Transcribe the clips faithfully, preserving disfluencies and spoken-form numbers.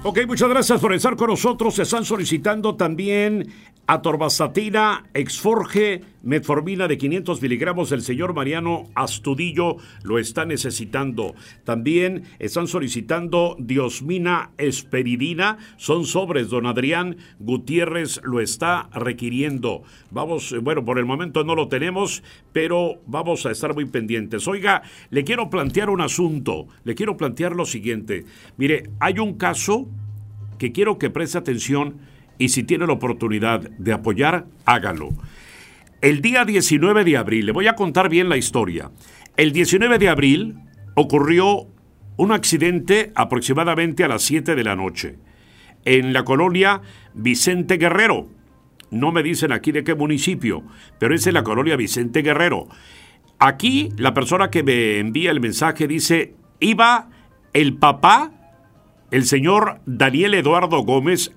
Ok, muchas gracias por estar con nosotros. Están solicitando también atorvastatina, exforge, metformina de quinientos miligramos. El señor Mariano Astudillo lo está necesitando. También están solicitando diosmina esperidina. Son sobres, don Adrián Gutiérrez lo está requiriendo. Vamos, bueno, por el momento no lo tenemos, pero vamos a estar muy pendientes. Oiga, le quiero plantear un asunto. Le quiero plantear lo siguiente. Mire, hay un caso que quiero que preste atención y si tiene la oportunidad de apoyar, hágalo. El día diecinueve de abril, le voy a contar bien la historia. El diecinueve de abril ocurrió un accidente aproximadamente a las siete de la noche en la colonia Vicente Guerrero. No me dicen aquí de qué municipio, pero es en la colonia Vicente Guerrero. Aquí la persona que me envía el mensaje dice, iba el papá, el señor Daniel Eduardo Gómez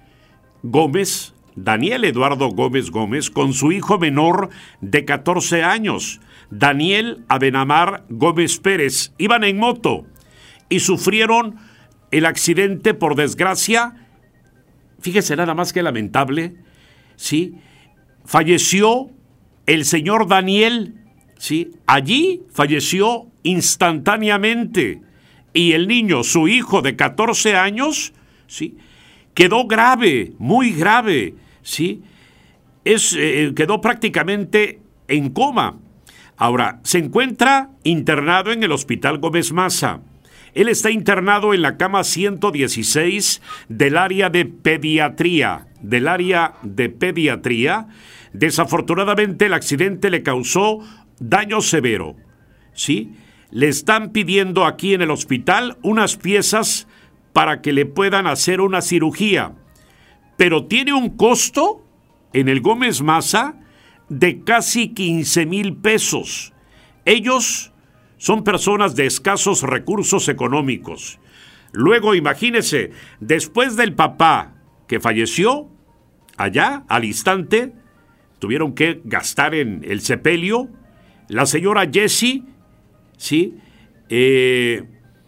Gómez, Daniel Eduardo Gómez Gómez, con su hijo menor de catorce años, Daniel Abenamar Gómez Pérez. Iban en moto y sufrieron el accidente, por desgracia. Fíjese nada más que lamentable, ¿sí? Falleció el señor Daniel, ¿sí? Allí falleció instantáneamente. Y el niño, su hijo de catorce años, ¿sí?, quedó grave, muy grave, ¿sí? Es, eh, quedó prácticamente en coma. Ahora, se encuentra internado en el Hospital Gómez Maza. Él está internado en la cama ciento dieciséis del área de pediatría, del área de pediatría. Desafortunadamente, el accidente le causó daño severo, ¿sí? Le están pidiendo aquí en el hospital unas piezas para que le puedan hacer una cirugía, pero tiene un costo en el Gómez Maza de casi quince mil pesos. Ellos son personas de escasos recursos económicos. Luego, imagínese, después del papá que falleció, allá, al instante, tuvieron que gastar en el sepelio. La señora Jessie, ¿sí?, eh,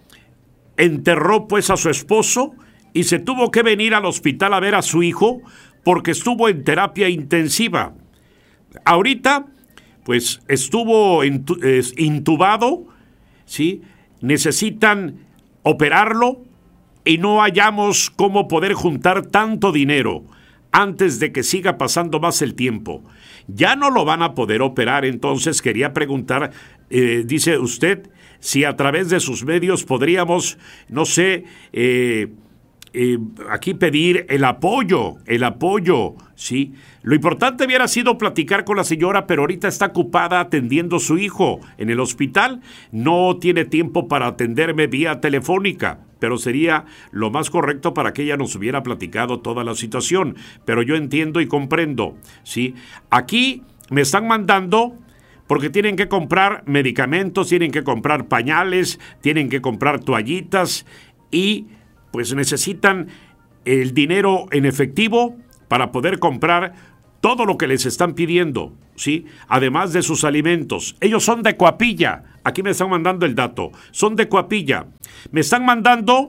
enterró pues a su esposo y se tuvo que venir al hospital a ver a su hijo porque estuvo en terapia intensiva. Ahorita, pues estuvo intubado, ¿sí? Necesitan operarlo y no hallamos cómo poder juntar tanto dinero antes de que siga pasando más el tiempo. Ya no lo van a poder operar, entonces quería preguntar, eh, dice usted, si a través de sus medios podríamos, no sé, eh, eh, aquí pedir el apoyo, el apoyo, ¿sí? Lo importante hubiera sido platicar con la señora, pero ahorita está ocupada atendiendo a su hijo en el hospital. No tiene tiempo para atenderme vía telefónica, pero sería lo más correcto para que ella nos hubiera platicado toda la situación. Pero yo entiendo y comprendo, ¿sí? Aquí me están mandando porque tienen que comprar medicamentos, tienen que comprar pañales, tienen que comprar toallitas y pues necesitan el dinero en efectivo para poder comprar todo lo que les están pidiendo, ¿sí? Además de sus alimentos. Ellos son de Coapilla. Aquí me están mandando el dato. Son de Coapilla. Me están mandando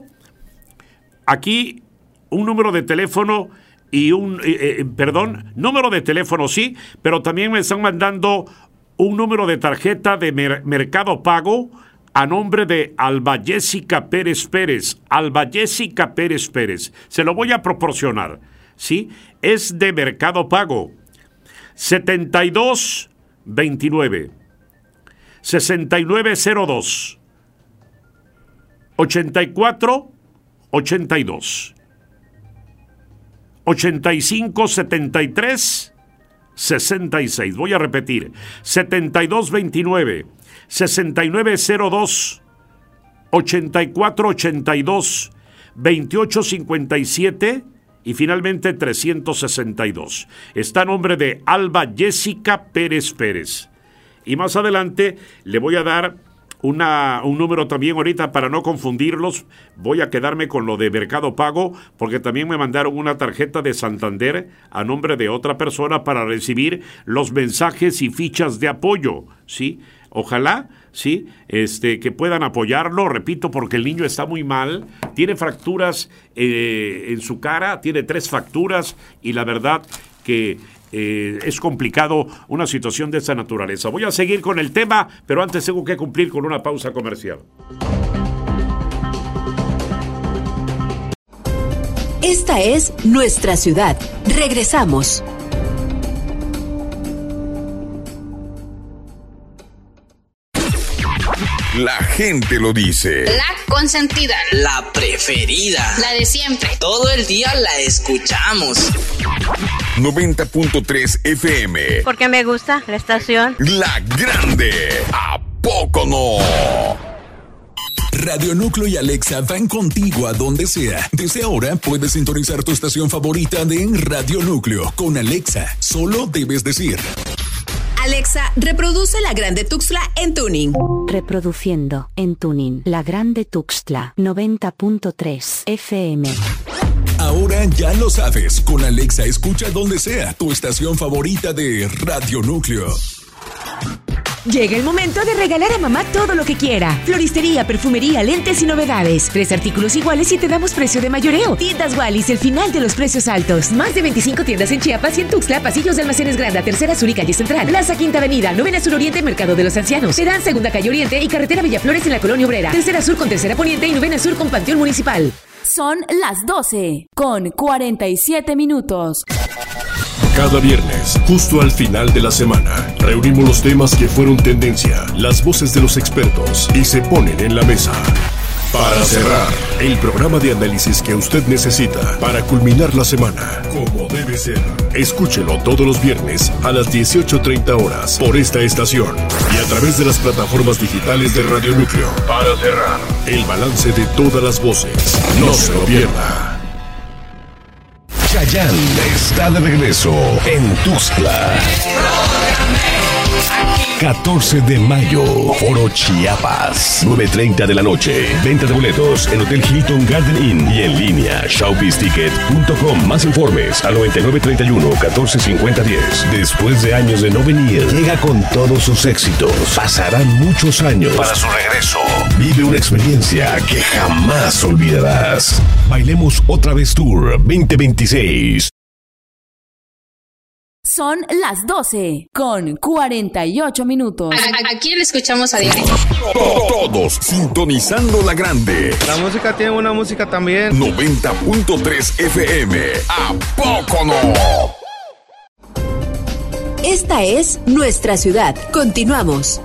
aquí un número de teléfono y un, eh, eh, perdón, número de teléfono sí, pero también me están mandando un número de tarjeta de mer- Mercado Pago a nombre de Alba Jessica Pérez Pérez. Alba Jessica Pérez Pérez. Se lo voy a proporcionar, ¿sí? Es de Mercado Pago. setenta y dos veintinueve, sesenta y nueve cero dos, ochenta y cuatro ochenta y dos, ochenta y cinco setenta y tres sesenta y seis. Voy a repetir. setenta y dos veintinueve, sesenta y nueve cero dos, ochenta y cuatro ochenta y dos, veintiocho cincuenta y siete y finalmente trescientos sesenta y dos. Está a nombre de Alba Jessica Pérez Pérez. Y más adelante le voy a dar Una, un número también ahorita para no confundirlos. Voy a quedarme con lo de Mercado Pago porque también me mandaron una tarjeta de Santander a nombre de otra persona para recibir los mensajes y fichas de apoyo, ¿sí? Ojalá ¿sí? Este, que puedan apoyarlo, repito, porque el niño está muy mal, tiene fracturas eh, en su cara, tiene tres fracturas y la verdad que eh, es complicado una situación de esta naturaleza. Voy a seguir con el tema, pero antes tengo que cumplir con una pausa comercial. Esta es nuestra ciudad. Regresamos. La gente lo dice. La consentida. La preferida. La de siempre. Todo el día la escuchamos. noventa punto tres F M. Porque me gusta la estación. La Grande. ¿A poco no? Radio Núcleo y Alexa van contigo a donde sea. Desde ahora puedes sintonizar tu estación favorita de Radio Núcleo con Alexa. Solo debes decir: Alexa, reproduce La Grande Tuxtla en tuning. Reproduciendo en tuning La Grande Tuxtla noventa punto tres F M. Ahora ya lo sabes, con Alexa escucha donde sea tu estación favorita de Radio Núcleo. Llega el momento de regalar a mamá todo lo que quiera. Floristería, perfumería, lentes y novedades. Tres artículos iguales y te damos precio de mayoreo. Tiendas Wallis, el final de los precios altos. Más de veinticinco tiendas en Chiapas y en Tuxtla, pasillos de Almacenes Granda, Tercera Sur y Calle Central. Plaza Quinta Avenida, Novena Sur Oriente, Mercado de los Ancianos. Terán, Segunda Calle Oriente y Carretera Villaflores en la Colonia Obrera. Tercera Sur con Tercera Poniente y Novena Sur con Panteón Municipal. Son las doce con cuarenta y siete minutos. Cada viernes, justo al final de la semana, reunimos los temas que fueron tendencia, las voces de los expertos y se ponen en la mesa. Para cerrar, el programa de análisis que usted necesita para culminar la semana, como debe ser. Escúchelo todos los viernes a las dieciocho treinta horas por esta estación y a través de las plataformas digitales de Radio Núcleo. Para cerrar, el balance de todas las voces. No se lo pierda. Chayanne está de regreso en Tuxtla. catorce de mayo, Foro Chiapas, nueve treinta de la noche. Venta de boletos en Hotel Hilton Garden Inn y en línea showbiz ticket punto com. Más informes al noventa y nueve treinta y uno catorce cincuenta diez. Después de años de no venir, llega con todos sus éxitos. Pasarán muchos años para su regreso. Vive una experiencia que jamás olvidarás. Bailemos otra vez Tour veinte veintiséis. Son las doce con cuarenta y ocho minutos. ¿A, a quién le escuchamos a diario? Todos sintonizando La Grande. La música tiene una música también. noventa punto tres F M. ¿A poco no? Esta es nuestra ciudad. Continuamos.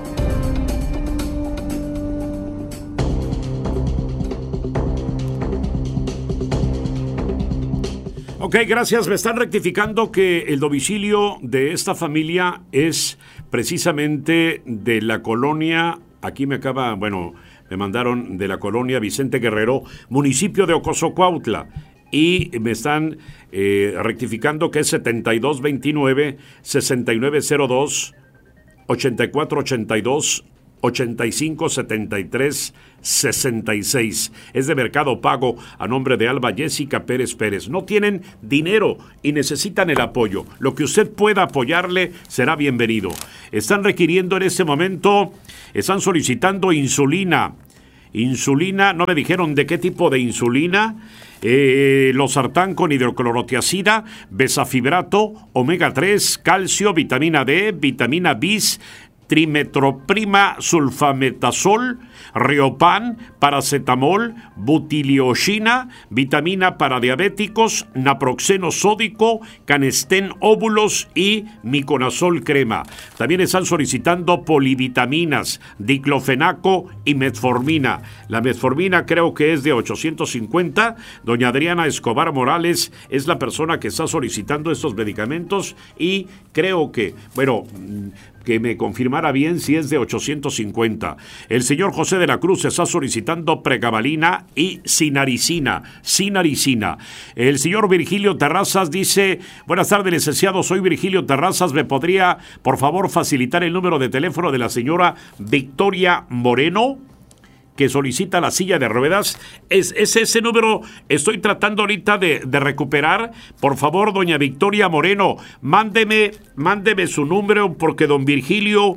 Ok, gracias. Me están rectificando que el domicilio de esta familia es precisamente de la colonia, aquí me acaba, bueno, me mandaron de la colonia Vicente Guerrero, municipio de Ocosocuautla, y me están eh, rectificando que es setenta y dos veintinueve, sesenta y nueve cero dos, ochenta y cuatro ochenta y dos, ochenta y cinco setenta y tres sesenta y seis. Es de Mercado Pago a nombre de Alba Jessica Pérez Pérez. No tienen dinero y necesitan el apoyo. Lo que usted pueda apoyarle será bienvenido. Están requiriendo en este momento, están solicitando insulina. Insulina, no me dijeron de qué tipo de insulina. Eh, losartán con hidroclorotiazida, besafibrato, omega tres, calcio, vitamina D, vitamina bis, trimetroprima sulfametazol, riopan, paracetamol, butilioxina, vitamina para diabéticos, naproxeno sódico, canestén óvulos y miconazol crema. También están solicitando polivitaminas, diclofenaco y metformina. La metformina creo que es de ochocientos cincuenta. Doña Adriana Escobar Morales es la persona que está solicitando estos medicamentos y creo que, bueno, que me confirmara bien si es de ochocientos cincuenta. El señor José de la Cruz está solicitando pregabalina y sinaricina. Sinaricina. El señor Virgilio Terrazas dice: buenas tardes, licenciado, soy Virgilio Terrazas. ¿Me podría, por favor, facilitar el número de teléfono de la señora Victoria Moreno, que solicita la silla de ruedas? Es, es ese número, estoy tratando ahorita de, de recuperar. Por favor, doña Victoria Moreno, mándeme, mándeme su número, porque don Virgilio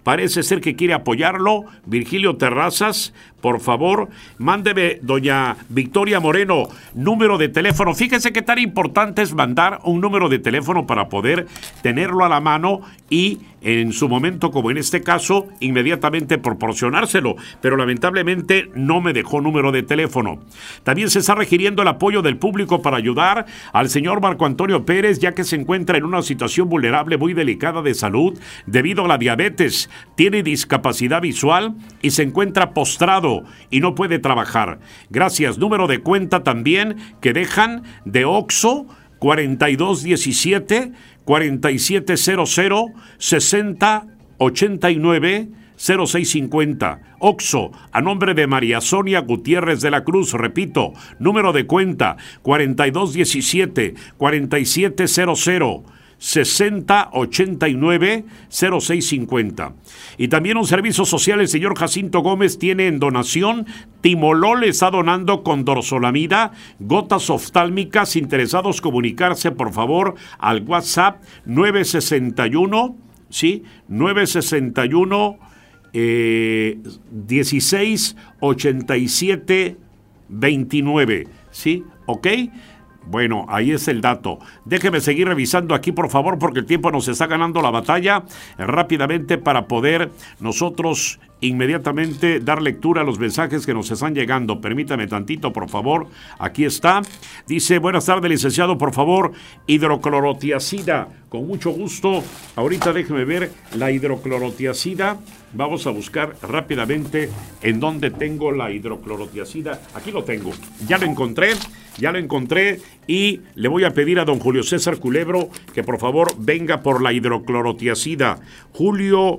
parece ser que quiere apoyarlo. Virgilio Terrazas, por favor, mándeme, doña Victoria Moreno, número de teléfono. Fíjese qué tan importante es mandar un número de teléfono para poder tenerlo a la mano y en su momento, como en este caso, inmediatamente proporcionárselo, pero lamentablemente no me dejó número de teléfono. También se está requiriendo el apoyo del público para ayudar al señor Marco Antonio Pérez, ya que se encuentra en una situación vulnerable muy delicada de salud debido a la diabetes, tiene discapacidad visual y se encuentra postrado y no puede trabajar. Gracias. Número de cuenta también que dejan de Oxxo, cuarenta y dos diecisiete, cuarenta y siete cero cero, sesenta ochenta y nueve, cero seis cincuenta. Oxxo, a nombre de María Sonia Gutiérrez de la Cruz. Repito, número de cuenta cuarenta y dos diecisiete, cuarenta y siete cero cero, sesenta ochenta y nueve, cero seis cincuenta. Y también un servicio social, el señor Jacinto Gómez tiene en donación Timolol, está donando con dorsolamida, gotas oftálmicas. Interesados comunicarse por favor al WhatsApp nueve sesenta y uno, sí, nueve sesenta y uno eh, dieciséis ochenta y siete veintinueve, sí, ok. Bueno, ahí es el dato. Déjeme seguir revisando aquí, por favor, porque el tiempo nos está ganando la batalla eh, rápidamente para poder nosotros inmediatamente dar lectura a los mensajes que nos están llegando. Permítame tantito, por favor. Aquí está. Dice, buenas tardes, licenciado, por favor, hidroclorotiazida. Con mucho gusto. Ahorita déjeme ver la hidroclorotiazida. Vamos a buscar rápidamente en dónde tengo la hidroclorotiazida. Aquí lo tengo. Ya lo encontré. Ya lo encontré y le voy a pedir a don Julio César Culebro que por favor venga por la hidroclorotiazida. Julio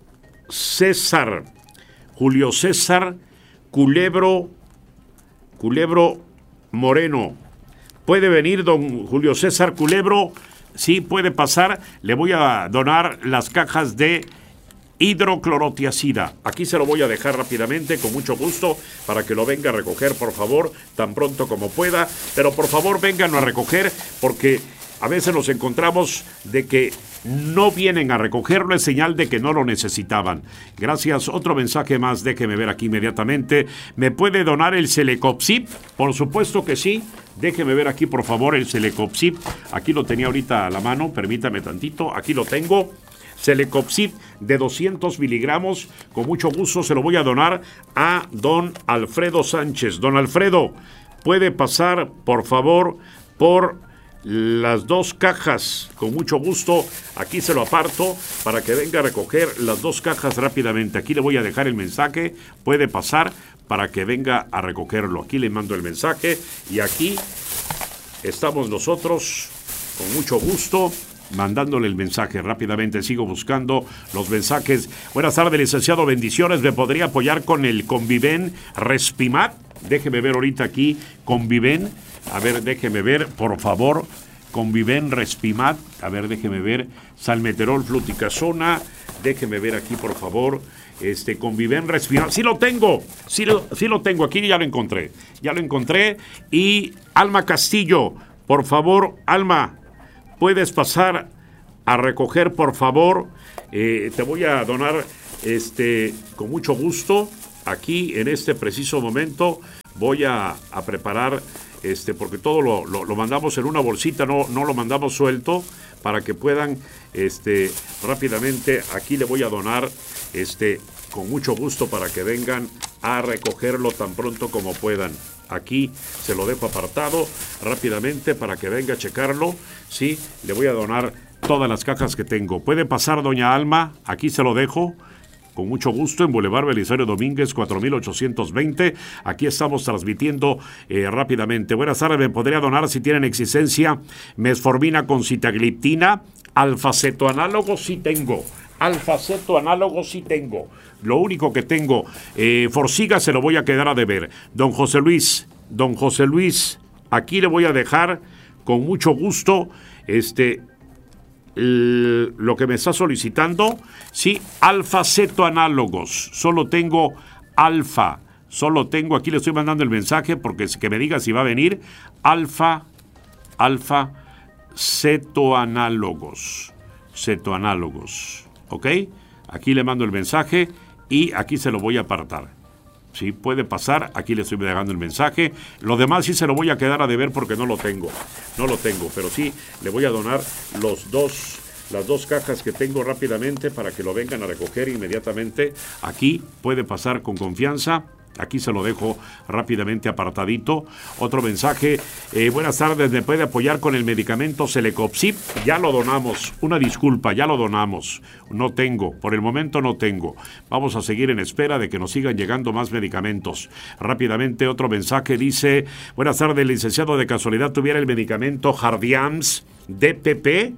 César, Julio César Culebro, Culebro Moreno. ¿Puede venir don Julio César Culebro? Sí, puede pasar. Le voy a donar las cajas de hidroclorotiazida. Aquí se lo voy a dejar rápidamente, con mucho gusto, para que lo venga a recoger, por favor, tan pronto como pueda. Pero por favor, vengan a recoger, porque a veces nos encontramos de que no vienen a recogerlo, es señal de que no lo necesitaban. Gracias. Otro mensaje más, déjeme ver aquí inmediatamente. ¿Me puede donar el Celecopsip? Por supuesto que sí. Déjeme ver aquí, por favor, el Celecopsip. Aquí lo tenía ahorita a la mano, permítame tantito. Aquí lo tengo. Celecopsip de doscientos miligramos, con mucho gusto se lo voy a donar a don Alfredo Sánchez. Don Alfredo, puede pasar por favor por las dos cajas, con mucho gusto. Aquí se lo aparto para que venga a recoger las dos cajas rápidamente. Aquí le voy a dejar el mensaje, puede pasar para que venga a recogerlo. Aquí le mando el mensaje y aquí estamos nosotros con mucho gusto mandándole el mensaje rápidamente. Sigo buscando los mensajes. Buenas tardes, licenciado, bendiciones. ¿Me podría apoyar con el Conviven Respimat? Déjeme ver ahorita aquí, Conviven. A ver, déjeme ver, por favor. Conviven Respimat. A ver, déjeme ver. Salmeterol Fluticasona. Déjeme ver aquí, por favor. Este, Conviven Respimat. Sí lo tengo. Sí lo, sí lo tengo. Aquí ya lo encontré. Ya lo encontré. Y Alma Castillo. Por favor, Alma, puedes pasar a recoger, por favor. Eh, te voy a donar este, con mucho gusto. Aquí, en este preciso momento, voy a, a preparar, este, porque todo lo, lo, lo mandamos en una bolsita, no, no lo mandamos suelto, para que puedan este, rápidamente. Aquí le voy a donar este, con mucho gusto para que vengan a recogerlo tan pronto como puedan. Aquí se lo dejo apartado rápidamente para que venga a checarlo. Sí, le voy a donar todas las cajas que tengo. Puede pasar, doña Alma, aquí se lo dejo. Con mucho gusto, en Boulevard Belisario Domínguez, cuatro mil ochocientos veinte. Aquí estamos transmitiendo eh, rápidamente. Buenas tardes, ¿me podría donar, si tienen existencia, mesformina con sitagliptina? Alfaceto-análogo sí tengo. Alfaceto-análogo sí tengo. Lo único que tengo, eh, Forxiga se lo voy a quedar a deber. Don José Luis, don José Luis, aquí le voy a dejar con mucho gusto este... El, lo que me está solicitando, sí, alfa-cetoanálogos. Solo tengo alfa, solo tengo, aquí le estoy mandando el mensaje porque es que me diga si va a venir. Alfa, alfa-cetoanálogos, cetoanálogos, ¿ok? Aquí le mando el mensaje y aquí se lo voy a apartar. Sí, puede pasar, aquí le estoy dejando el mensaje. Lo demás sí se lo voy a quedar a deber porque no lo tengo. No lo tengo, pero sí le voy a donar los dos, las dos cajas que tengo rápidamente para que lo vengan a recoger inmediatamente. Aquí puede pasar con confianza. Aquí se lo dejo rápidamente apartadito. Otro mensaje. Eh, buenas tardes, ¿me puede apoyar con el medicamento Celecopsib? Ya lo donamos. Una disculpa, ya lo donamos. No tengo, por el momento no tengo. Vamos a seguir en espera de que nos sigan llegando más medicamentos. Rápidamente otro mensaje dice, buenas tardes, licenciado, ¿de casualidad tuviera el medicamento Jardiance D P P?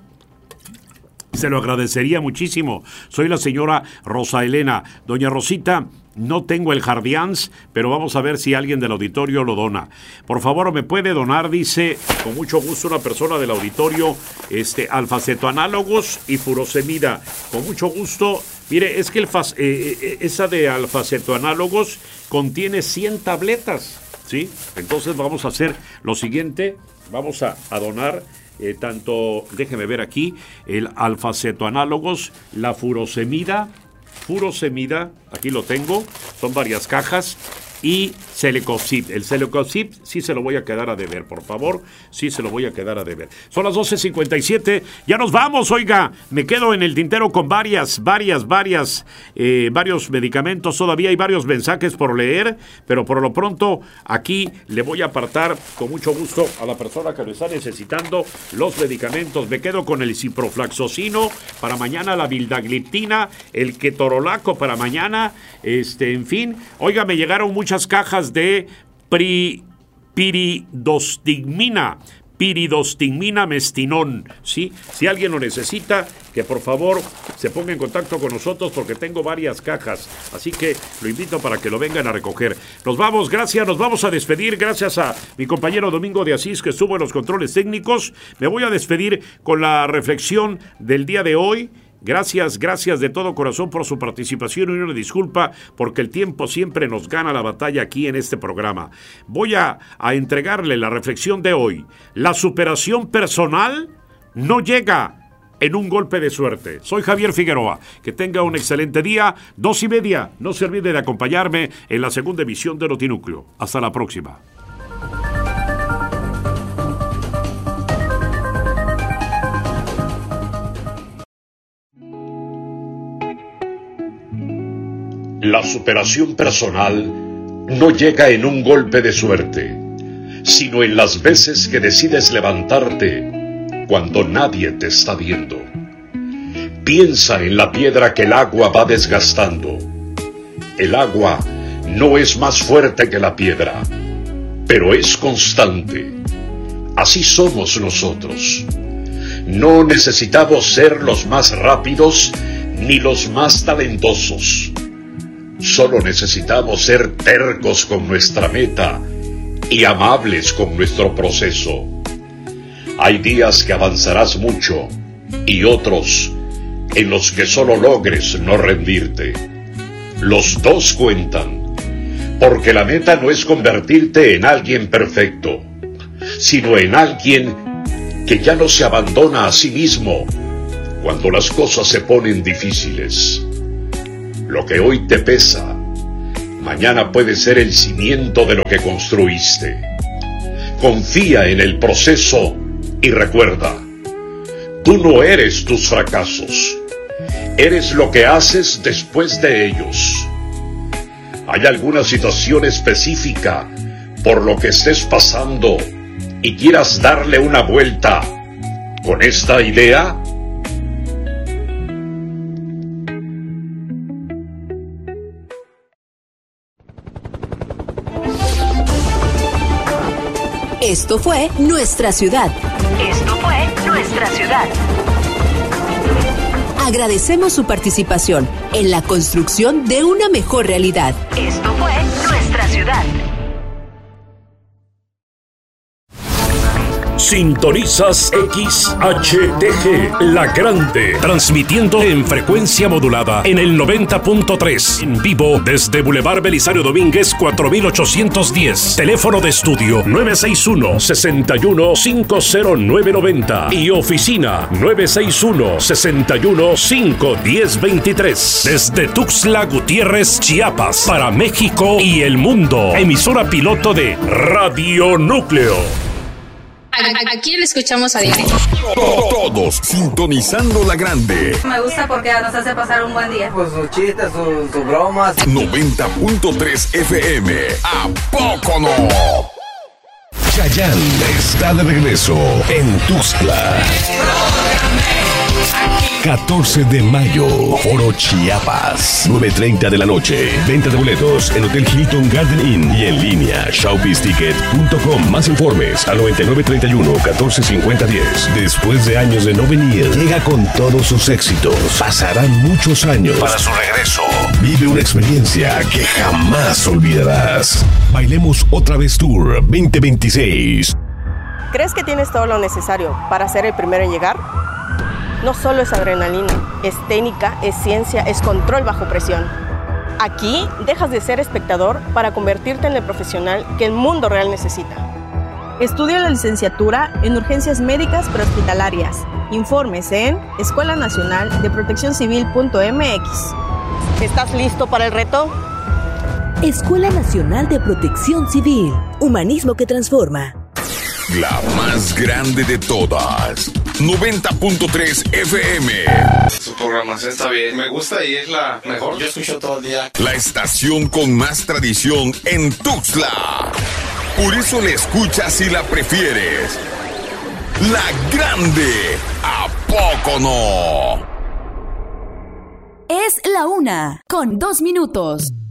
Se lo agradecería muchísimo. Soy la señora Rosa Elena. Doña Rosita, no tengo el Jardiance, pero vamos a ver si alguien del auditorio lo dona. Por favor, ¿me puede donar? Dice, con mucho gusto, una persona del auditorio, este, alfacetoanálogos y furosemida. Con mucho gusto. Mire, es que el fas, eh, esa de alfacetoanálogos contiene cien tabletas, ¿sí? Entonces vamos a hacer lo siguiente. Vamos a, a donar... Eh, tanto, déjeme ver aquí, el alfacetoanálogos, la furosemida, furosemida, aquí lo tengo, son varias cajas, y Celecopsib. El Celecopsib sí se lo voy a quedar a deber, por favor, sí se lo voy a quedar a deber. Son las doce cincuenta y siete, ya nos vamos, oiga, me quedo en el tintero con varias, varias, varias, eh, varios medicamentos, todavía hay varios mensajes por leer, pero por lo pronto aquí le voy a apartar con mucho gusto a la persona que lo está necesitando los medicamentos. Me quedo con el ciproflaxocino para mañana, la vildagliptina, el ketorolaco para mañana, este, en fin, oiga, me llegaron muchas cajas de pri, piridostigmina, piridostigmina mestinón, ¿sí? Si alguien lo necesita, que por favor se ponga en contacto con nosotros porque tengo varias cajas, así que lo invito para que lo vengan a recoger. Nos vamos, gracias, nos vamos a despedir, gracias a mi compañero Domingo de Asís que estuvo en los controles técnicos. Me voy a despedir con la reflexión del día de hoy. Gracias, gracias de todo corazón por su participación y una disculpa porque el tiempo siempre nos gana la batalla aquí en este programa. Voy a, a entregarle la reflexión de hoy. La superación personal no llega en un golpe de suerte. Soy Javier Figueroa. Que tenga un excelente día. Dos y media. No se olvide de acompañarme en la segunda emisión de Notinúcleo. Hasta la próxima. La superación personal no llega en un golpe de suerte, sino en las veces que decides levantarte cuando nadie te está viendo. Piensa en la piedra que el agua va desgastando. El agua no es más fuerte que la piedra, pero es constante. Así somos nosotros. No necesitamos ser los más rápidos ni los más talentosos. Solo necesitamos ser tercos con nuestra meta y amables con nuestro proceso. Hay días que avanzarás mucho y otros en los que solo logres no rendirte. Los dos cuentan, porque la meta no es convertirte en alguien perfecto, sino en alguien que ya no se abandona a sí mismo cuando las cosas se ponen difíciles. Lo que hoy te pesa, mañana puede ser el cimiento de lo que construiste. Confía en el proceso y recuerda, tú no eres tus fracasos, eres lo que haces después de ellos. ¿Hay alguna situación específica por lo que estés pasando y quieras darle una vuelta con esta idea? Esto fue Nuestra Ciudad. Esto fue Nuestra Ciudad. Agradecemos su participación en la construcción de una mejor realidad. Esto fue Nuestra Ciudad. Sintonizas X H T G, La Grande, transmitiendo en frecuencia modulada en el noventa punto tres, en vivo desde Boulevard Belisario Domínguez cuatro mil ochocientos diez. Teléfono de estudio nueve seis uno, seis uno cinco cero nueve nueve cero y oficina nueve seis uno, seis uno cinco uno cero dos tres. Desde Tuxtla Gutiérrez, Chiapas, para México y el mundo. Emisora piloto de Radio Núcleo. Aquí le escuchamos a diario. Todos sintonizando La Grande. Me gusta porque nos hace pasar un buen día. Pues sus chistes, sus, sus bromas. noventa punto tres F M. ¿A poco no? Chayanne está de regreso en Tuxtla. catorce de mayo, Foro Chiapas, nueve treinta de la noche. Venta de boletos en Hotel Hilton Garden Inn y en línea showbiz ticket punto com. Más informes al noventa y nueve treinta y uno catorce cincuenta diez. Después de años de no venir, llega con todos sus éxitos. Pasarán muchos años para su regreso. Vive una experiencia que jamás olvidarás. Bailemos otra vez Tour veinte veintiséis. ¿Crees que tienes todo lo necesario para ser el primero en llegar? No solo es adrenalina, es técnica, es ciencia, es control bajo presión. Aquí dejas de ser espectador para convertirte en el profesional que el mundo real necesita. Estudia la licenciatura en urgencias médicas prehospitalarias. Informes en escuela nacional de protección civil punto m x. ¿Estás listo para el reto? Escuela Nacional de Protección Civil. Humanismo que transforma. La más grande de todas. noventa punto tres F M. Su programación está bien. Me gusta y es la mejor. Yo escucho todo el día. La estación con más tradición en Tuxtla. Por eso la escuchas y la prefieres. La Grande. ¿A poco no? Es la una, con dos minutos.